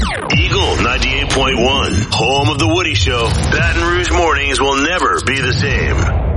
Eagle 98.1, home of the Woody Show. Baton Rouge mornings will never be the same.